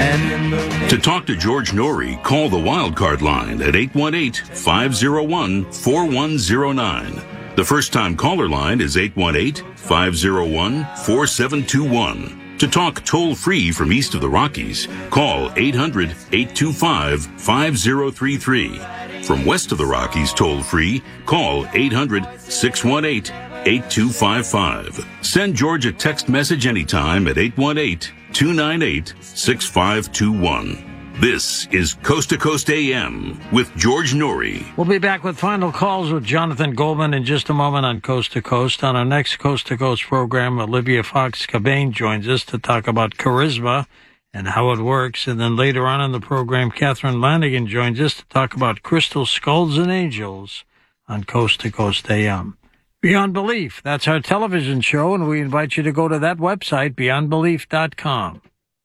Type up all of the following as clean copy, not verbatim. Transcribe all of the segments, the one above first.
To talk to George Norrie, call the Wildcard line at 818-501-4109. The first-time caller line is 818-501-4721. To talk toll-free from east of the Rockies, call 800-825-5033. From west of the Rockies toll-free, call 800-618-8255. Send George a text message anytime at 818-298-6521. This is Coast to Coast AM with George Norrie. We'll be back with final calls with Jonathan Goldman in just a moment on Coast to Coast. On our next Coast to Coast program, Olivia Fox-Cabane joins us to talk about charisma and how it works. And then later on in the program, Catherine Lanigan joins us to talk about crystal skulls and angels on Coast to Coast AM. Beyond Belief, that's our television show, and we invite you to go to that website, beyondbelief.com.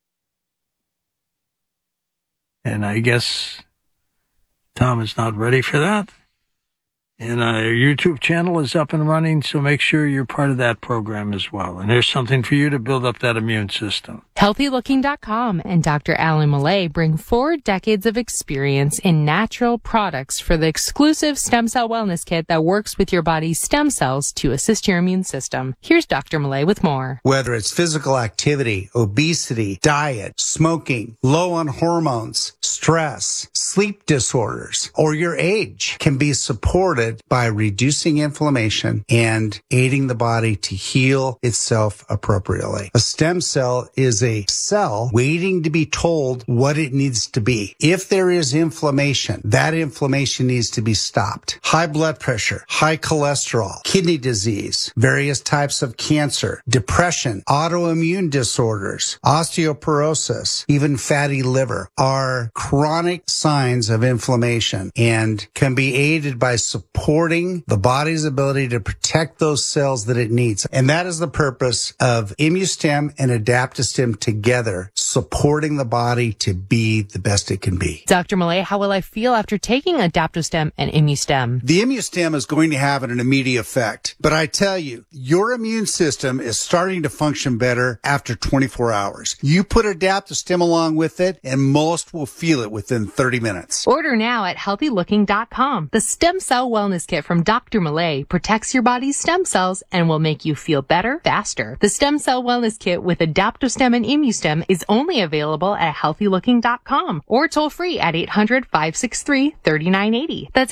And I guess Tom is not ready for that. And our YouTube channel is up and running, so make sure you're part of that program as well. And there's something for you to build up that immune system. HealthyLooking.com and Dr. Alan Millay bring 4 decades of experience in natural products for the exclusive Stem Cell Wellness Kit that works with your body's stem cells to assist your immune system. Here's Dr. Millay with more. Whether it's physical activity, obesity, diet, smoking, low on hormones, stress, sleep disorders, or your age can be supported by reducing inflammation and aiding the body to heal itself appropriately. A stem cell is a cell waiting to be told what it needs to be. If there is inflammation, that inflammation needs to be stopped. High blood pressure, high cholesterol, kidney disease, various types of cancer, depression, autoimmune disorders, osteoporosis, even fatty liver are chronic signs of inflammation and can be aided by supporting the body's ability to protect those cells that it needs. And that is the purpose of ImmuStem and Adaptostem together, supporting the body to be the best it can be. Dr. Millay, how will I feel after taking Adaptostem and ImmuStem? The ImmuStem is going to have an immediate effect. But I tell you, your immune system is starting to function better after 24 hours. You put Adaptostem along with it, and most will feel it within 30 minutes. Order now at HealthyLooking.com. The Stem Cell Wellness Kit from Dr. Millay protects your body's stem cells and will make you feel better faster. The Stem Cell Wellness Kit with Adaptostem and ImmuStem is only available at HealthyLooking.com or toll free at 800-563-3980. That's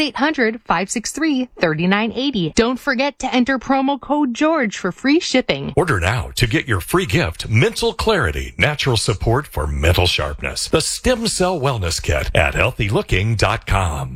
800-563-3980. Don't forget to enter promo code George for free shipping. Order now to get your free gift, Mental Clarity, Natural Support for Mental Sharpness. The Stem Cell Wellness Kit at HealthyLooking.com.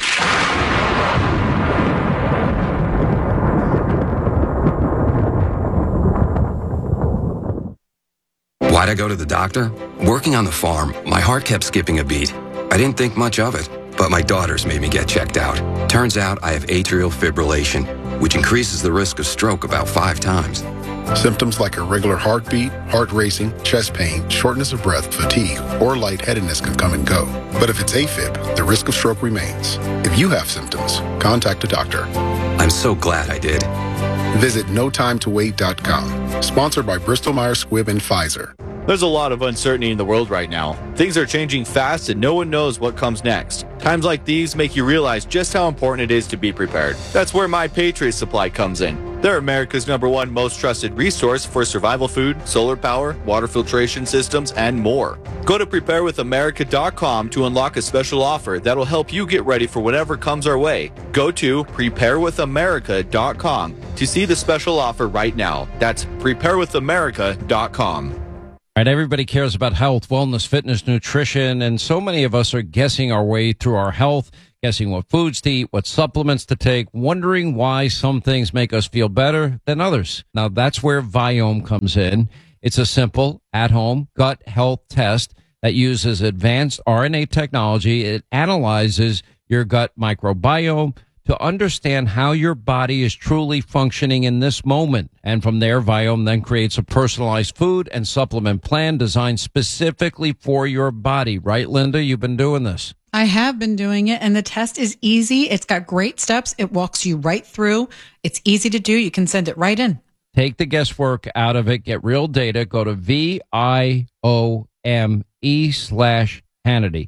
Why'd I go to the doctor? Working on the farm, my heart kept skipping a beat. I didn't think much of it, but my daughters made me get checked out. Turns out I have atrial fibrillation, which increases the risk of stroke about 5 times. Symptoms like irregular heartbeat, heart racing, chest pain, shortness of breath, fatigue, or lightheadedness can come and go. But if it's AFib, the risk of stroke remains. If you have symptoms, contact a doctor. I'm so glad I did. Visit NoTimeToWait.com. Sponsored by Bristol-Myers Squibb and Pfizer. There's a lot of uncertainty in the world right now. Things are changing fast and no one knows what comes next. Times like these make you realize just how important it is to be prepared. That's where My Patriot Supply comes in. They're America's #1 most trusted resource for survival food, solar power, water filtration systems, and more. Go to preparewithamerica.com to unlock a special offer that'll help you get ready for whatever comes our way. Go to preparewithamerica.com to see the special offer right now. That's preparewithamerica.com. Right, everybody cares about health, wellness, fitness, nutrition, and so many of us are guessing our way through our health, guessing what foods to eat, what supplements to take, wondering why some things make us feel better than others. Now, that's where Viome comes in. It's a simple, at-home gut health test that uses advanced RNA technology. It analyzes your gut microbiome to understand how your body is truly functioning in this moment. And from there, Viome then creates a personalized food and supplement plan designed specifically for your body. Right, Linda? You've been doing this. I have been doing it, and the test is easy. It's got great steps. It walks you right through. It's easy to do. You can send it right in. Take the guesswork out of it. Get real data. Go to VIOME.com VIOME/Hannity.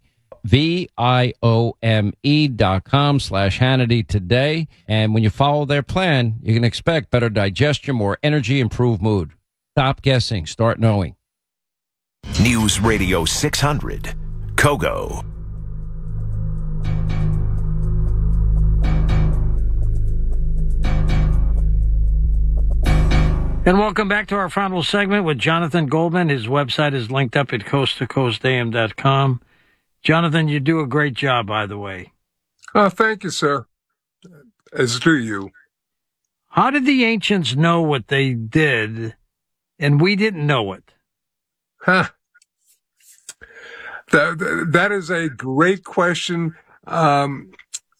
VIOME.com/Hannity today. And when you follow their plan, you can expect better digestion, more energy, improved mood. Stop guessing. Start knowing. News Radio 600, Kogo. And welcome back to our final segment with Jonathan Goldman. His website is linked up at coasttocoastam.com. Jonathan, you do a great job, by the way. Thank you, sir. As do you. How did the ancients know what they did, and we didn't know it? That is a great question. When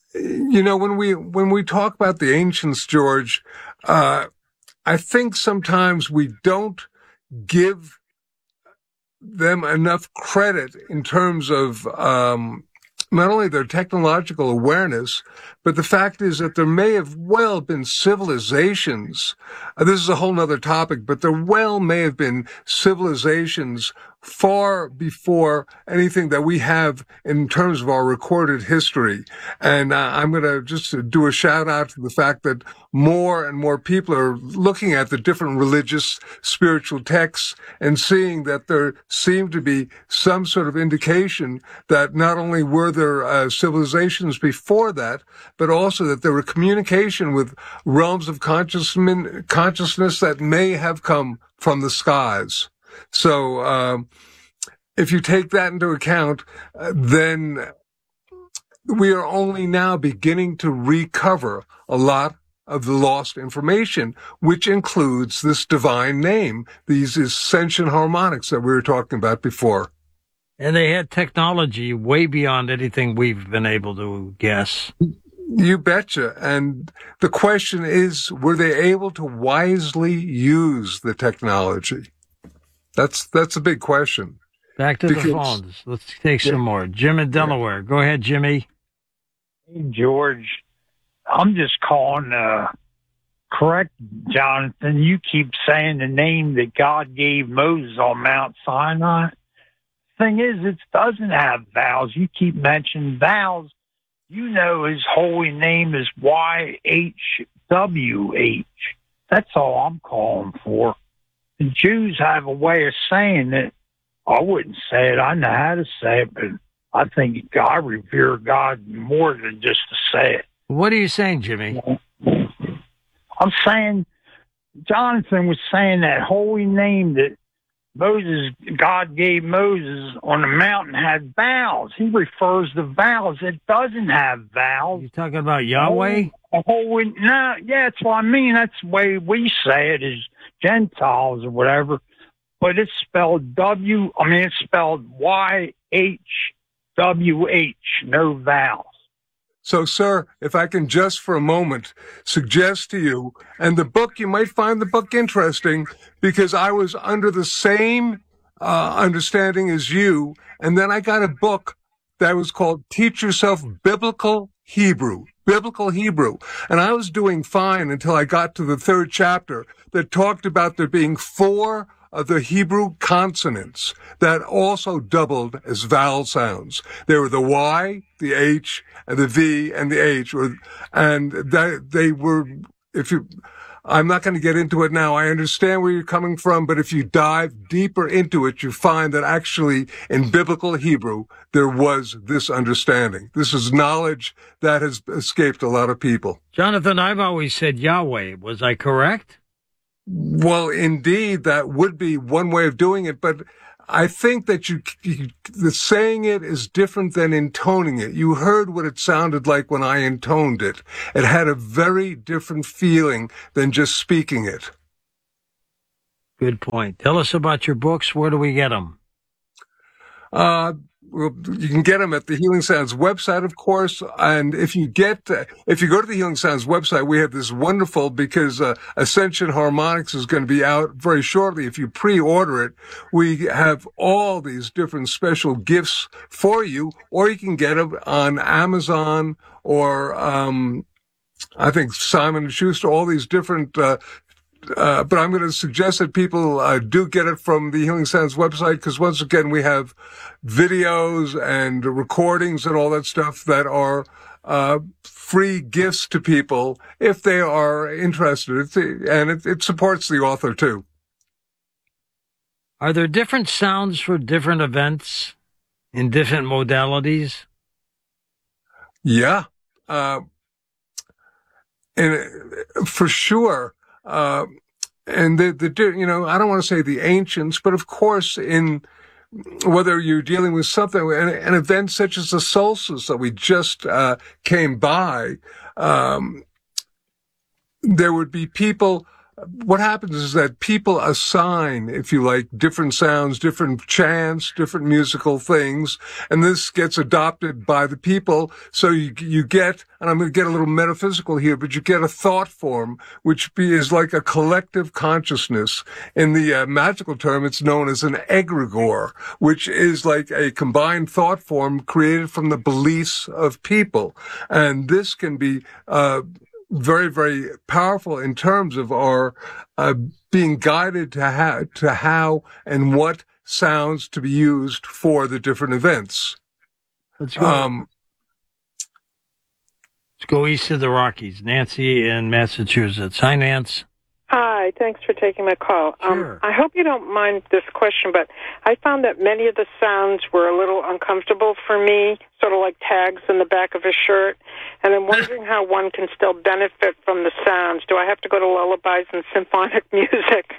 we talk about the ancients, George, I think sometimes we don't give them enough credit in terms of not only their technological awareness, but the fact is that there may have well been civilizations. This is a whole nother topic, but there well may have been civilizations far before anything that we have in terms of our recorded history. And I'm going to just do a shout out to the fact that more and more people are looking at the different religious, spiritual texts and seeing that there seemed to be some sort of indication that not only were there civilizations before that, but also that there were communication with realms of consciousness that may have come from the skies. So if you take that into account, then we are only now beginning to recover a lot of the lost information, which includes this divine name, these ascension harmonics that we were talking about before. And they had technology way beyond anything we've been able to guess. You betcha. And the question is, were they able to wisely use the technology? That's a big question. Back to the phones. Let's take some more. Jim in Delaware. Go ahead, Jimmy. Hey, George. I'm just calling correct, Jonathan. You keep saying the name that God gave Moses on Mount Sinai. Thing is, it doesn't have vowels. You keep mentioning vowels. You know his holy name is YHWH. That's all I'm calling for. The Jews have a way of saying it. I wouldn't say it. I know how to say it, but I think I revere God more than just to say it. What are you saying, Jimmy? I'm saying Jonathan was saying that holy name that God gave Moses on the mountain had vowels. He refers to vowels. It doesn't have vowels. You talking about Yahweh? No, yeah, that's what I mean. That's the way we say it as Gentiles or whatever. But it's spelled it's spelled YHWH, no vowels. So, sir, if I can just for a moment suggest to you, and the book, you might find the book interesting because I was under the same understanding as you, and then I got a book that was called Teach Yourself Biblical Hebrew. And I was doing fine until I got to the third chapter that talked about there being 4 of the Hebrew consonants that also doubled as vowel sounds. They were the Y, the H, and the V, and the H, I'm not going to get into it now. I understand where you're coming from, but if you dive deeper into it, you find that actually in biblical Hebrew, there was this understanding. This is knowledge that has escaped a lot of people. Jonathan, I've always said Yahweh. Was I correct? Well, indeed, that would be one way of doing it, but I think that the saying it is different than intoning it. You heard what it sounded like when I intoned it. It had a very different feeling than just speaking it. Good point. Tell us about your books. Where do we get them? You can get them at the Healing Sounds website, of course. And if you go to the Healing Sounds website, we have this wonderful, because Ascension Harmonics is going to be out very shortly. If you pre-order it, we have all these different special gifts for you, or you can get them on Amazon or, I think Simon & Schuster, all these different, but I'm going to suggest that people do get it from the Healing Sounds website, because once again, we have videos and recordings and all that stuff that are free gifts to people if they are interested. It supports the author, too. Are there different sounds for different events in different modalities? Yeah. And for sure. And I don't want to say the ancients, but of course, whether you're dealing with something, an event such as the solstice that we just came by, there would be people. What happens is that people assign, if you like, different sounds, different chants, different musical things, and this gets adopted by the people. So you get, and I'm going to get a little metaphysical here, but you get a thought form, which is like a collective consciousness. In the magical term, it's known as an egregore, which is like a combined thought form created from the beliefs of people. And this can be very, very powerful in terms of our being guided to how and what sounds to be used for the different events. Let's go east of the Rockies. Nancy in Massachusetts. Hi, Nance. Hi, thanks for taking my call. Sure. I hope you don't mind this question, but I found that many of the sounds were a little uncomfortable for me, sort of like tags in the back of a shirt, and I'm wondering how one can still benefit from the sounds. Do I have to go to lullabies and symphonic music?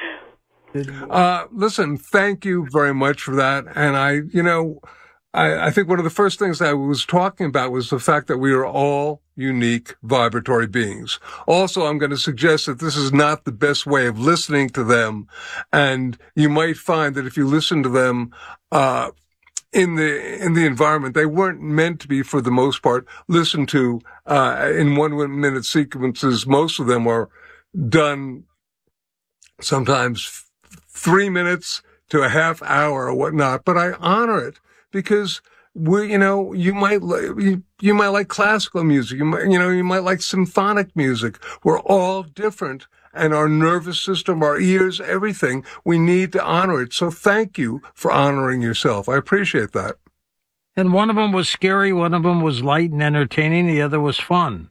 Listen, thank you very much for that. And I think one of the first things I was talking about was the fact that we are all unique vibratory beings. Also, I'm going to suggest that this is not the best way of listening to them. And you might find that if you listen to them, in the environment, they weren't meant to be, for the most part, listened to, in 1 minute sequences. Most of them are done sometimes 3 minutes to a half hour or whatnot, but I honor it. Because you might like classical music, you might like symphonic music. We're all different, and our nervous system, our ears, everything, we need to honor it. So thank you for honoring yourself. I appreciate that. And one of them was scary, one of them was light and entertaining, the other was fun.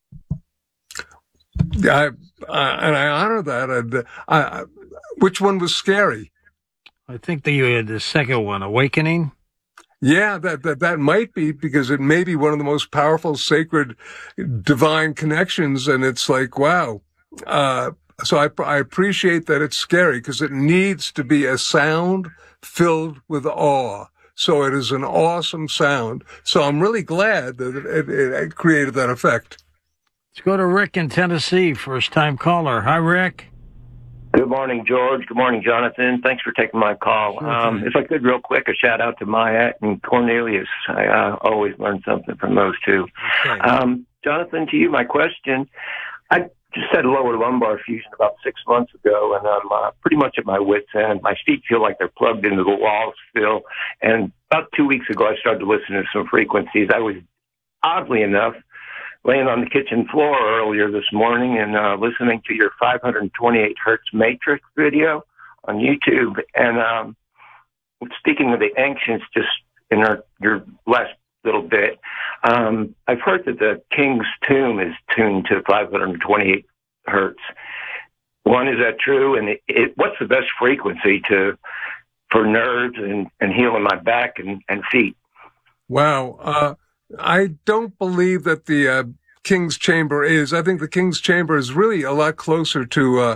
And I honor that. Which one was scary? I think the second one, Awakening. Yeah, that might be, because it may be one of the most powerful, sacred, divine connections, and it's like, wow. So I appreciate that it's scary, because it needs to be a sound filled with awe. So it is an awesome sound. So I'm really glad that it created that effect. Let's go to Rick in Tennessee, first-time caller. Hi, Rick. Good morning, George. Good morning, Jonathan. Thanks for taking my call. If I could, real quick, a shout-out to Maya and Cornelius. I always learn something from those two. Okay. Jonathan, to you, my question. I just had lower lumbar fusion about 6 months ago, and I'm pretty much at my wit's end. My feet feel like they're plugged into the walls still. And about 2 weeks ago, I started to listen to some frequencies. I was, oddly enough, laying on the kitchen floor earlier this morning and listening to your 528 hertz matrix video on YouTube. And speaking of the ancients, just in your last little bit, I've heard that the king's tomb is tuned to 528 hertz. One, is that true? And what's the best frequency for nerves and healing my back and feet? Wow. I don't believe that the King's Chamber is. I think the King's Chamber is really a lot closer to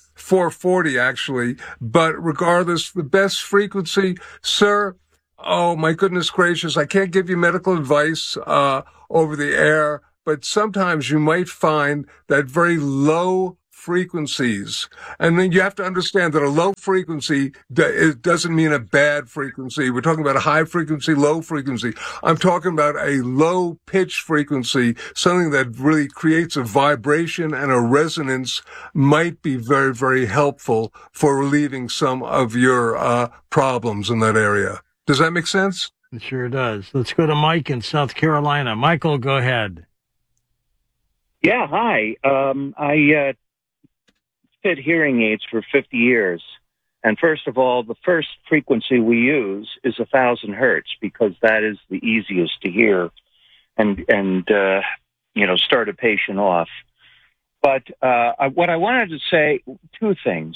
440, actually. But regardless, the best frequency, sir, oh, my goodness gracious, I can't give you medical advice over the air, but sometimes you might find that very low frequencies. And then you have to understand that a low frequency doesn't mean a bad frequency. We're talking about a high frequency, low frequency. I'm talking about a low pitch frequency, something that really creates a vibration and a resonance might be very, very helpful for relieving some of your problems in that area. Does that make sense? It sure does. Let's go to Mike in South Carolina. Michael, go ahead. Yeah, hi. I fit hearing aids for 50 years. And first of all, the first frequency we use is 1,000 hertz because that is the easiest to hear and start a patient off. But what I wanted to say, two things.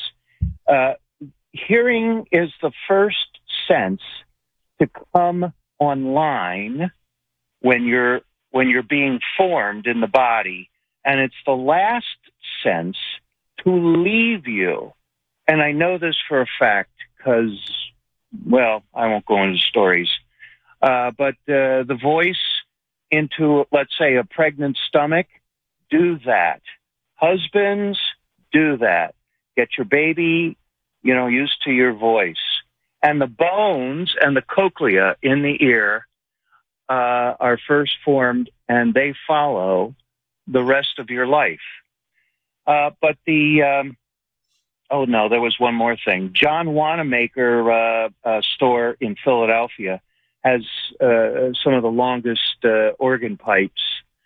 Hearing is the first sense to come online when you're being formed in the body, and it's the last sense to leave you. And I know this for a fact because, well, I won't go into stories, but the voice into, let's say, a pregnant stomach, do that. Husbands, do that. Get your baby, used to your voice. And the bones and the cochlea in the ear are first formed, and they follow the rest of your life. But there was one more thing. John Wanamaker store in Philadelphia has some of the longest organ pipes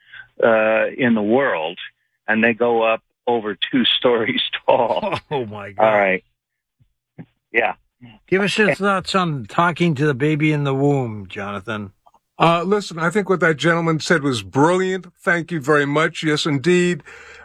in the world, and they go up over 2 stories tall. Oh, my God. All right. Yeah. Give us your thoughts on talking to the baby in the womb, Jonathan. Listen, I think what that gentleman said was brilliant. Thank you very much. Yes, indeed.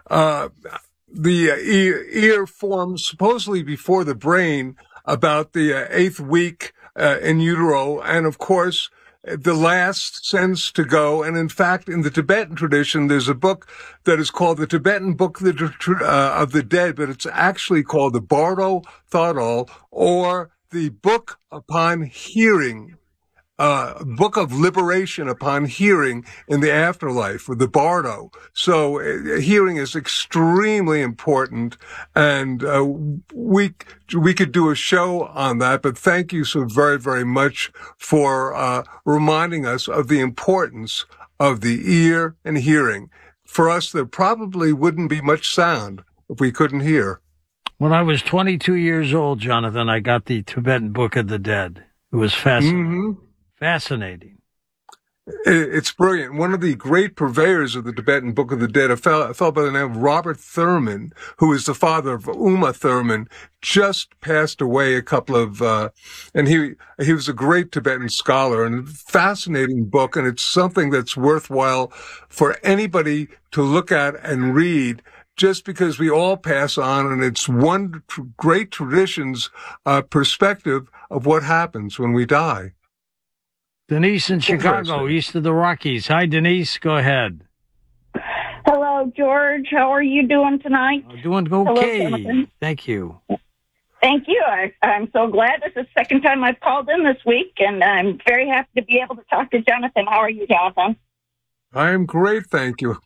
The ear forms supposedly before the brain about the 8th week in utero. And of course, the last sense to go. And in fact, in the Tibetan tradition, there's a book that is called the Tibetan Book of the Dead, but it's actually called the Bardo Thodol, or the Book Upon Hearing, Book of Liberation Upon Hearing in the Afterlife, with the Bardo. So hearing is extremely important, and we could do a show on that, but thank you so very, very much for reminding us of the importance of the ear and hearing. For us, there probably wouldn't be much sound if we couldn't hear. When I was 22 years old, Jonathan, I got the Tibetan Book of the Dead. It was fascinating. Mm-hmm. Fascinating. It's brilliant. One of the great purveyors of the Tibetan Book of the Dead, a fellow by the name of Robert Thurman, who is the father of Uma Thurman, just passed away a couple of, and he was a great Tibetan scholar, and a fascinating book, and it's something that's worthwhile for anybody to look at and read, just because we all pass on, and it's one great tradition's perspective of what happens when we die. Denise in Chicago, east of the Rockies. Hi, Denise. Go ahead. Hello, George. How are you doing tonight? Doing okay. Thank you. Thank you. I'm so glad. This is the second time I've called in this week, and I'm very happy to be able to talk to Jonathan. How are you, Jonathan? I am great, thank you.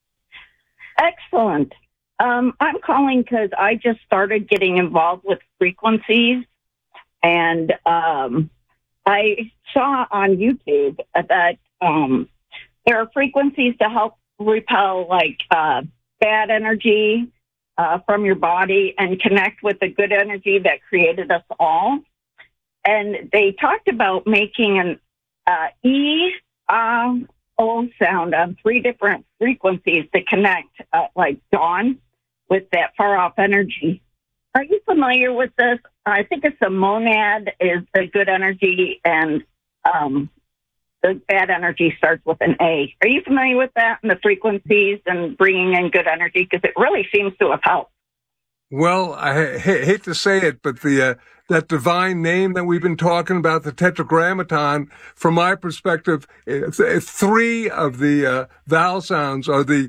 Excellent. I'm calling because I just started getting involved with frequencies, and I saw on YouTube that there are frequencies to help repel bad energy from your body and connect with the good energy that created us all. And they talked about making an E-O sound on 3 different frequencies to connect, like dawn, with that far-off energy. Are you familiar with this? I think it's a monad is the good energy, and the bad energy starts with an A. Are you familiar with that and the frequencies and bringing in good energy? Because it really seems to have helped. Well, I hate to say it, but that divine name that we've been talking about, the Tetragrammaton, from my perspective, 3 of the vowel sounds are the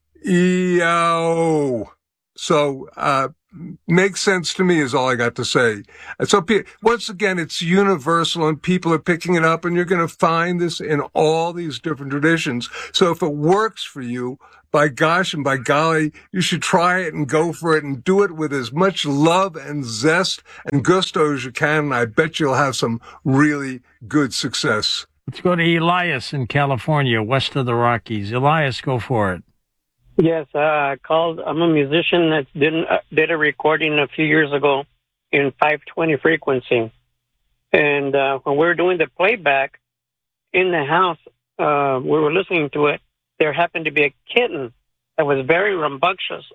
E-O. So, makes sense to me is all I got to say. And so once again, it's universal and people are picking it up, and you're going to find this in all these different traditions. So if it works for you, by gosh and by golly, you should try it and go for it and do it with as much love and zest and gusto as you can. And I bet you'll have some really good success. Let's go to Elias in California, west of the Rockies. Elias, go for it. Yes, I called. I'm a musician that did a recording a few years ago in 520 frequency. And when we were doing the playback in the house, we were listening to it. There happened to be a kitten that was very rambunctious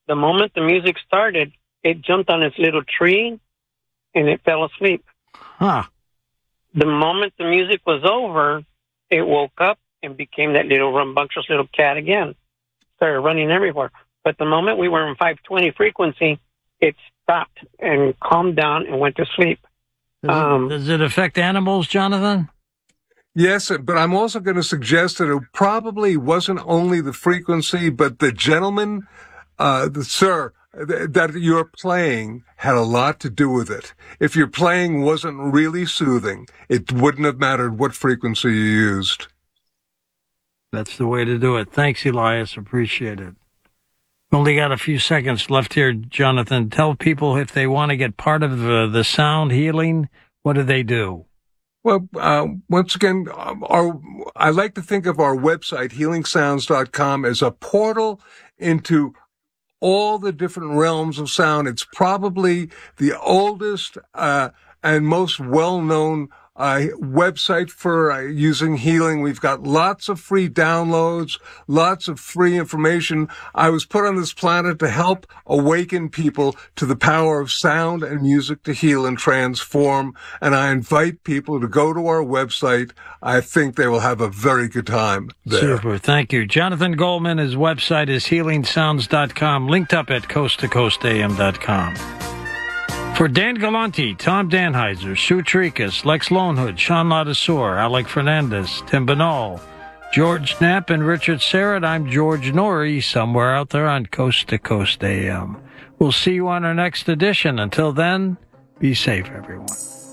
the moment the music started, it jumped on its little tree and it fell asleep. Huh. The moment the music was over, it woke up and became that little rambunctious little cat again. Started running everywhere. But the moment we were in 520 frequency, it stopped and calmed down and went to sleep. Does it affect animals, Jonathan? Yes, but I'm also going to suggest that it probably wasn't only the frequency, but the gentleman, sir, that you're playing had a lot to do with it. If your playing wasn't really soothing, it wouldn't have mattered what frequency you used. That's the way to do it. Thanks, Elias. Appreciate it. Only got a few seconds left here, Jonathan. Tell people if they want to get part of the sound healing, what do they do? Well, once again, I like to think of our website, healingsounds.com, as a portal into all the different realms of sound. It's probably the oldest and most well-known website for using healing. We've got lots of free downloads, lots of free information. I was put on this planet to help awaken people to the power of sound and music to heal and transform. And I invite people to go to our website. I think they will have a very good time there. Super. Thank you. Jonathan Goldman, his website is healingsounds.com, linked up at coasttocoastam.com. For Dan Galante, Tom Danheiser, Sue Tricas, Lex Lonehood, Sean Ladassour, Alec Fernandez, Tim Banal, George Knapp, and Richard Serrett, I'm George Norrie, somewhere out there on Coast to Coast AM. We'll see you on our next edition. Until then, be safe, everyone.